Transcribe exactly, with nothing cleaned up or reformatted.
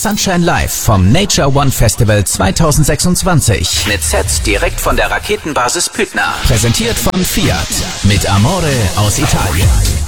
Sunshine Live vom Nature One Festival zweitausendsechsundzwanzig. Mit Sets direkt von der Raketenbasis Pydna. Präsentiert von Fiat. Mit Amore aus Italien.